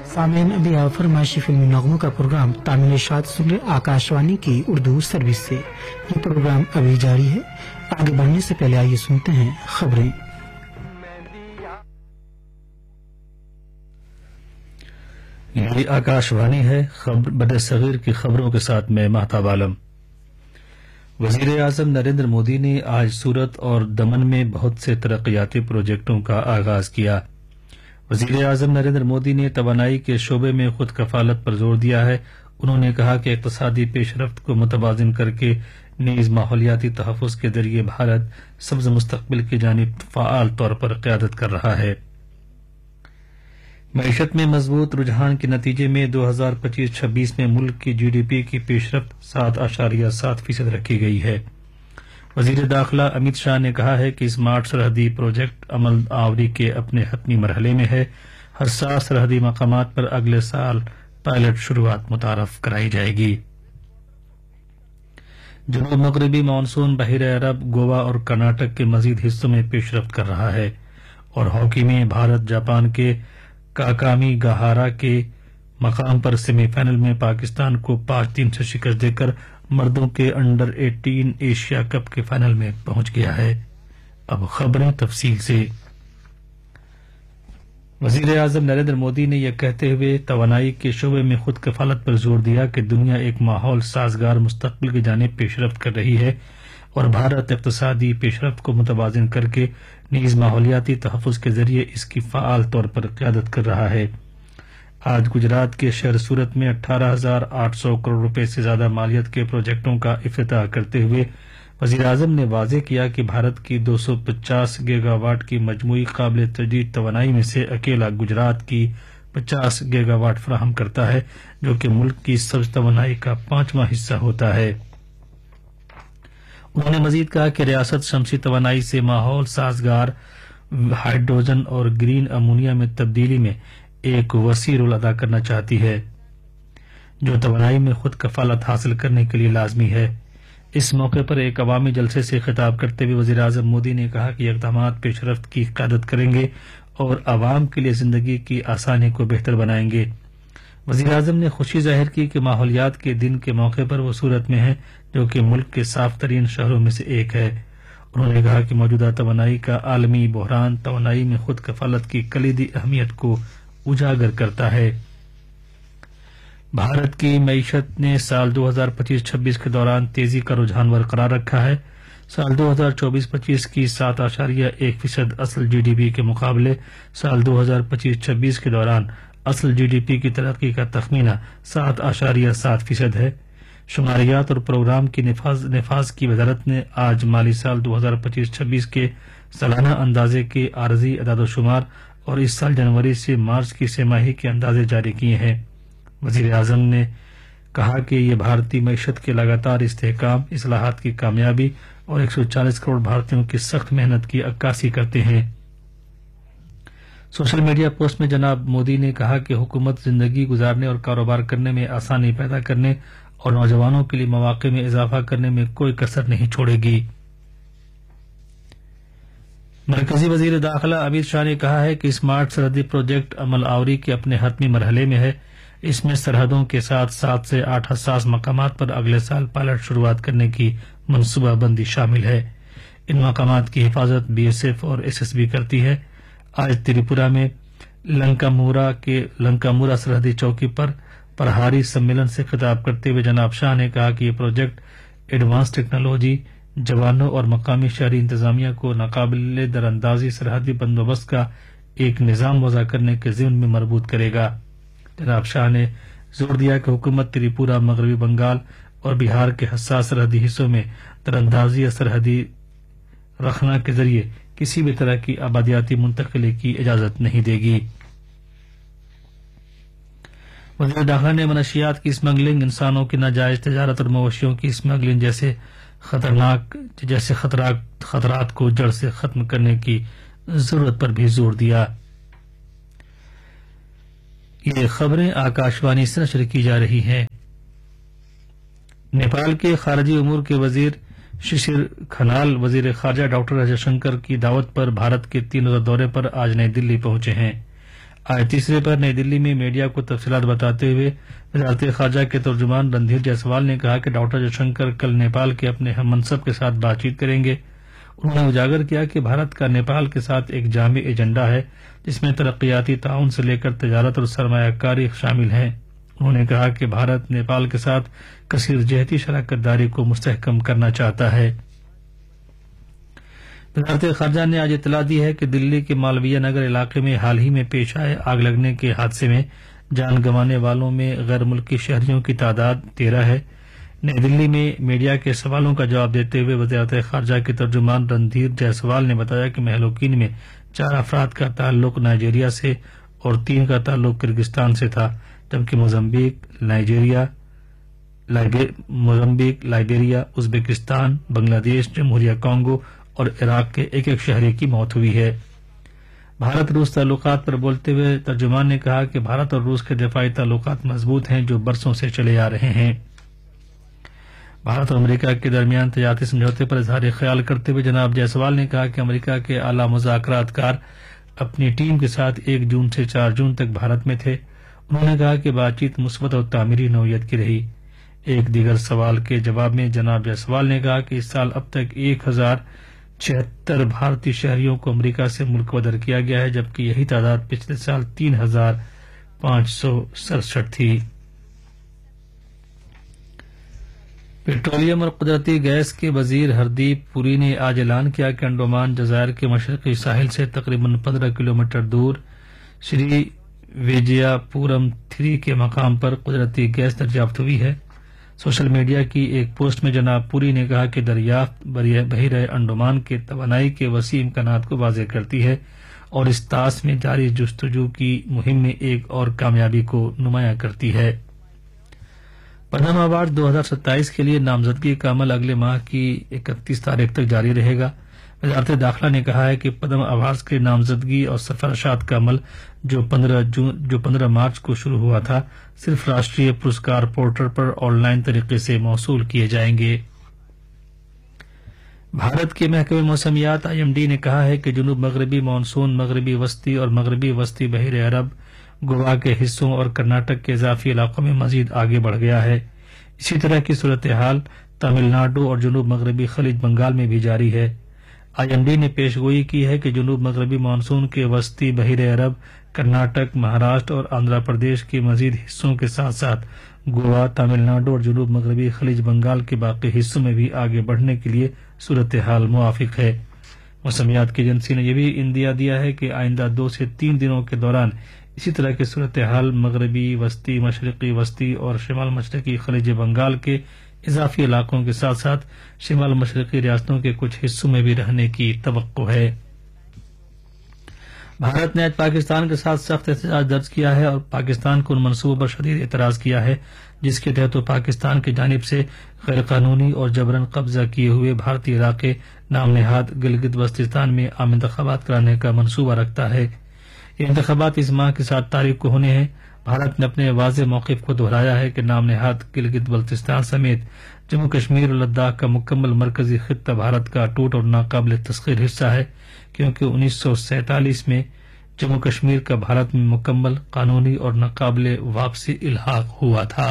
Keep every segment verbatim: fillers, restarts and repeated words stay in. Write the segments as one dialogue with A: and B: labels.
A: सामेन अभी आप फरमाइशी फिल्मी नगमों का प्रोग्राम तामिल शाद सुन रहे आकाशवाणी की उर्दू सर्विस से। ये प्रोग्राम अभी जारी है। आगे बढ़ने से पहले आइए सुनते हैं खबरें।
B: ये आकाशवाणी है। खबर बड़े सगीर की खबरों के साथ मैं महताब आलम। वजीर आजम नरेंद्र मोदी ने आज सूरत और दमन में बहुत से तरक्याती प्रोजेक्टों का आगाज किया। वजीर आजम नरेंद्र मोदी ने तवानाई के शोबे में खुद कफालत पर जोर दिया है। उन्होंने कहा कि इक्तसादी पेशरफ्त को मुतवाजिन करके नीज माहौलियाती तहफ़्फ़ुज़ के जरिए भारत सब्ज मुस्तकबिल की जानिब फ़आल तौर पर क़यादत कर रहा है। मईशत में मजबूत रुझान के नतीजे में दो हजार पच्चीस छब्बीस में मुल्क की जी डी पी की पेशरफ्त सात आशारिया सात फीसद रखी गई है। वजीर दाखिला अमित शाह ने कहा है कि स्मार्ट सरहदी प्रोजेक्ट अमल आवरी के अपने हतमी मरहले में है। हसास सरहदी मकामात पर अगले साल पायलट शुरुआत मुतारफ कराई जाएगी। जनूब मगरबी मानसून बहिर अरब, गोवा और कर्नाटक के मजीद हिस्सों में पेशरफ्त कर रहा है। और हॉकी में भारत जापान के काकामी गहारा के मकाम पर सेमीफाइनल में पाकिस्तान को पांच तीन से शिकस्त देकर मर्दों के अंडर अठारह एशिया कप के फाइनल में पहुंच गया है। अब खबरें तफसील से। वजीर आजम नरेंद्र मोदी ने यह कहते हुए तवानाई के शोबे में खुद कफालत पर जोर दिया कि दुनिया एक माहौल साजगार मुस्तकबिल की जानिब पेशरफ्त कर रही है और भारत इक्तसादी पेशरफ्त को मुतवाजिन करके नीज माहौलियाती तहफ़्फ़ुज़ के जरिए इसकी फ़आल तौर पर क़यादत कर रहा है। आज गुजरात के शहर सूरत में अठारह हजार आठ सौ करोड़ रुपए से ज्यादा मालियत के प्रोजेक्टों का इफ्तिताह करते हुए वज़ीर आज़म ने वाज़ेह किया कि भारत की दो सौ पचास गीगावाट की मजमूई काबिल तजदीद तवानाई में से अकेला गुजरात की पचास गीगावाट फराहम करता है, जो कि मुल्क की सब्ज तवानाई का पांचवां हिस्सा होता है। उन्होंने मजीद कहा कि रियासत शमसी तवानाई से माहौल साजगार हाइड्रोजन और ग्रीन अमोनिया में तब्दीली में एक वसी रोल अदा करना चाहती है, जो तवानाई में खुद कफालत हासिल करने के लिए लाजमी है। इस मौके पर एक अवामी जलसे से खिताब करते हुए वज़ीर आज़म मोदी ने कहा कि इक़दामात पेशरफ्त की क़यादत करेंगे और आवाम के लिए जिंदगी की आसानी को बेहतर बनाएंगे। वज़ीर आज़म ने खुशी जाहिर की कि माहौलियात के दिन के मौके पर वो सूरत में है, जो कि मुल्क के साफ तरीन शहरों में से एक है। उन्होंने कहा कि मौजूदा तवानाई का आलमी बहरान तवानाई में खुद कफालत की कलीदी अहमियत को उजागर करता है। भारत की मईशत ने साल दो हजार पच्चीस छब्बीस के दौरान तेजी का रुझान बरकरार रखा है। साल दो हजार चौबीस पच्चीस की सात आशारिया एक फीसद असल जी डी पी के मुकाबले साल दो हजार पच्चीस छब्बीस के दौरान असल जी डी पी की तरक्की का तखमीना सात आशारिया सात फीसद है। शुमारियात और प्रोग्राम की निफाज, निफाज की वजारत ने आज माली साल दो हजार पच्चीस छब्बीस के सालाना अंदाजे के आरजी अदादोशुमार और इस साल जनवरी से मार्च की छमाही के अंदाजे जारी किए हैं। वजीर आजम ने कहा कि ये भारतीय मईशत के लगातार इस्तेहकाम, इस्लाहात की कामयाबी और एक सौ चालीस करोड़ भारतीयों की सख्त मेहनत की अक्कासी करते हैं। सोशल मीडिया पोस्ट में जनाब मोदी ने कहा कि हुकूमत जिंदगी गुजारने और कारोबार करने में आसानी पैदा करने और नौजवानों के लिए मौके में इजाफा करने में कोई कसर नहीं छोड़ेगी। मरकजी वजीर दाखिला अमित शाह ने कहा है कि स्मार्ट सरहदी प्रोजेक्ट अमल आवरी के अपने हतमी मरहले में है। इसमें सरहदों के साथ सात से आठ हसास मकामात पर अगले साल पायलट शुरुआत करने की मनसूबाबंदी शामिल है। इन मकामात की हिफाजत बी एस एफ और एस एस बी करती है। आज त्रिपुरा में लंकामुरा के लंकामुरा सरहदी चौकी पर प्रहारी सम्मेलन से खिताब करते हुए जनाब शाह ने कहा कि यह प्रोजेक्ट एडवांस टेक्नोलॉजी, जवानों और मकामी शहरी इंतजामिया को नाकाबिले दरअंदाजी सरहदी बंदोबस्त का एक निजाम वज़ा करने के ज़िम्न में मरबूत करेगा। जनाब शाह ने जोर दिया कि हुकूमत त्रिपुरा, मगरबी बंगाल और बिहार के हसास सरहदी हिस्सों में दरअंदाजी या सरहदी रखना के जरिए किसी भी तरह की आबादियाती मुंतकिली की इजाजत नहीं देगी। वज़ीर दाखिला ने मनशियात की स्मगलिंग, इंसानों की नाजायज तजारत और मवेशियों की स्मगलिंग जैसे खतरनाक जैसे खतरात खतरात को जड़ से खत्म करने की जरूरत पर भी जोर दिया। ये खबरें आकाशवाणी से नशर की जा रही हैं। नेपाल के खारजी उमूर के वजीर शिशिर खनाल वजीर खारजा डॉक्टर जयशंकर की दावत पर भारत के तीन रोजा दौरे पर आज नई दिल्ली पहुंचे हैं। آج تیسرے پر نئی دلی میں میڈیا کو تفصیلات بتاتے ہوئے وزارت خارجہ کے ترجمان رندھیر جیسوال نے کہا کہ ڈاکٹر جے شنکر کل نیپال کے اپنے ہم منصب کے ساتھ بات چیت کریں گے. انہوں نے اجاگر کیا کہ بھارت کا نیپال کے ساتھ ایک جامع ایجنڈا ہے جس میں ترقیاتی تعاون سے لے کر تجارت اور سرمایہ کاری شامل ہیں. انہوں نے کہا کہ بھارت نیپال کے ساتھ کثیر جہتی شراکت داری کو مستحکم کرنا چاہتا ہے. وزارت خارجہ نے آج اطلاع دی ہے کہ دلی کے مالویہ نگر علاقے میں حال ہی میں پیش آئے آگ لگنے کے حادثے میں جان گنوانے والوں میں غیر ملکی شہریوں کی تعداد تیرہ ہے. نئی دلی میں میڈیا کے سوالوں کا جواب دیتے ہوئے وزارت خارجہ کے ترجمان رندھیر جیسوال نے بتایا کہ مہلوکین میں چار افراد کا تعلق نائجیریا سے اور تین کا تعلق کرگستان سے تھا، جبکہ Mozambique Nigeria Mozambique Liberia Uzbekistan بنگلہ دیش جمہوریہ کانگو اور عراق کے ایک ایک شہری کی موت ہوئی ہے. بھارت روس تعلقات پر بولتے ہوئے ترجمان نے کہا کہ بھارت اور روس کے دفاعی تعلقات مضبوط ہیں جو برسوں سے چلے آ رہے ہیں. بھارت اور امریکہ کے درمیان تجارتی سمجھوتے پر اظہار خیال کرتے ہوئے جناب جیسوال نے کہا کہ امریکہ کے اعلی مذاکرات کار اپنی ٹیم کے ساتھ ایک جون سے چار جون تک بھارت میں تھے. انہوں نے کہا کہ بات چیت مثبت اور تعمیری نوعیت کی رہی. ایک دیگر سوال کے جواب میں جناب جیسوال نے کہا کہ اس سال اب تک ایک ہزار چھہتر بھارتی شہریوں کو امریکہ سے ملک بدر کیا گیا ہے، جبکہ یہی تعداد پچھلے سال تین ہزار پانچ سو سڑسٹھ تھی. پیٹرولیم اور قدرتی گیس کے وزیر ہردیپ پوری نے آج اعلان کیا کہ انڈمان جزائر کے مشرقی ساحل سے تقریباً پندرہ کلومیٹر دور شری ویجیا پورم تھری کے مقام پر قدرتی گیس دریافت ہوئی ہے. سوشل میڈیا کی ایک پوسٹ میں جناب پوری نے کہا کہ دریافت بحیرہ انڈمان کے توانائی کے وسیع امکانات کو واضح کرتی ہے اور اس طاس میں جاری جستجو کی مہم میں ایک اور کامیابی کو نمایاں کرتی ہے. پدم ایوارڈ دو ہزار ستائیس کے لیے نامزدگی کا عمل اگلے ماہ کی اکتیس تاریخ تک جاری رہے گا. وزارت داخلہ نے کہا ہے کہ پدم ایوارڈز کے نامزدگی اور سفارشات کا عمل جو پندرہ جون جو پندرہ مارچ کو شروع ہوا تھا صرف Rashtriya Puraskar portal per on line طریقے سے موصول کیے جائیں گے. بھارت کے محکمہ موسمیات آئی ایم ڈی نے کہا ہے کہ جنوب مغربی مانسون مغربی وسطی اور مغربی وسطی بحیر عرب گوا کے حصوں اور کرناٹک کے اضافی علاقوں میں مزید آگے بڑھ گیا ہے. اسی طرح کی صورتحال تمل ناڈو اور جنوب مغربی خلیج بنگال میں بھی جاری ہے. آئی ایم ڈی نے پیش گوئی کی ہے کہ جنوب مغربی مانسون کے وسطی بحیر عرب کرناٹک مہاراشٹر اور آندھرا پردیش کے مزید حصوں کے ساتھ ساتھ گوا تمل ناڈو اور جنوب مغربی خلیج بنگال کے باقی حصوں میں بھی آگے بڑھنے کے لیے صورتحال موافق ہے. موسمیات کی ایجنسی نے یہ بھی اندیا دیا ہے کہ آئندہ دو سے تین دنوں کے دوران اسی طرح کی صورتحال مغربی وسطی مشرقی وسطی اور شمال مشرقی خلیج بنگال کے اضافی علاقوں کے ساتھ ساتھ شمال مشرقی ریاستوں کے کچھ حصوں میں بھی رہنے کی توقع ہے. بھارت نے آج پاکستان کے ساتھ سخت احتجاج درج کیا ہے اور پاکستان کو ان منصوبوں پر شدید اعتراض کیا ہے جس کے تحت وہ پاکستان کی جانب سے غیر قانونی اور جبرن قبضہ کیے ہوئے بھارتی علاقے نام نہاد گلگت بلتستان میں عام انتخابات کرانے کا منصوبہ رکھتا ہے. یہ انتخابات اس ماہ کی سات تاریخ کو ہونے ہیں. بھارت نے اپنے واضح موقف کو دہرایا ہے کہ نام نہاد گلگت بلتستان سمیت جموں کشمیر اور لداخ کا مکمل مرکزی خطہ بھارت کا ٹوٹ اور ناقابل تسخیر حصہ ہے، کیونکہ انیس سو سینتالیس میں جموں کشمیر کا بھارت میں مکمل قانونی اور ناقابل واپسی الحاق ہوا تھا.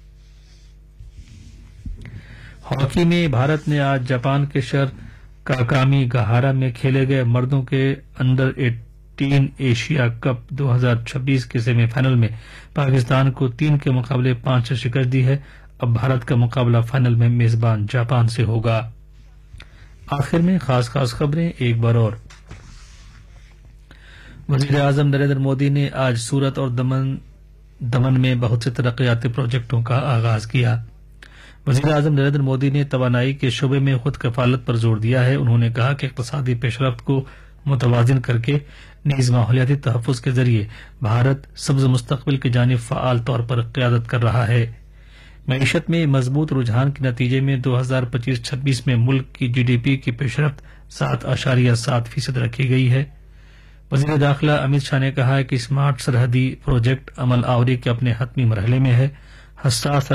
B: ہاکی میں بھارت نے آج جاپان کے شہر کاکامی گہارا میں کھیلے گئے مردوں کے انڈر ایٹین ایشیا کپ دو ہزار چھبیس کے سیمی فائنل میں پاکستان کو تین کے مقابلے پانچ سے شکست دی ہے. اب بھارت کا مقابلہ فائنل میں میزبان جاپان سے ہوگا. آخر میں خاص خاص خبریں ایک بار اور. وزیر اعظم نریندر مودی نے آج سورت اور دمن دمن میں بہت سے ترقیاتی پروجیکٹوں کا آغاز کیا. وزیر اعظم نریندر مودی نے توانائی کے شعبے میں خود کفالت پر زور دیا ہے. انہوں نے کہا کہ اقتصادی پیش رفت کو متوازن کر کے نیز ماحولیاتی تحفظ کے ذریعے بھارت سبز مستقبل کی جانب فعال طور پر قیادت کر رہا ہے. معیشت میں مضبوط رجحان کے نتیجے میں دو ہزار پچیس چھبیس میں ملک کی جی ڈی پی کی پیش رفت سات اشاریہ سات فیصد رکھی گئی ہے. وزیر داخلہ امت شاہ نے کہا ہے کہ اسمارٹ سرحدی پروجیکٹ عمل آوری کے اپنے حتمی مرحلے میں ہے. حساس